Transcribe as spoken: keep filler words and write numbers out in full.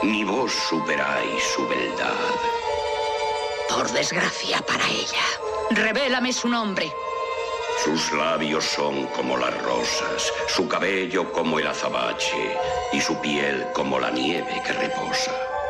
ni vos superáis su beldad. Por desgracia para ella. Revélame su nombre. Sus labios son como las rosas, su cabello como el azabache y su piel como la nieve que reposa.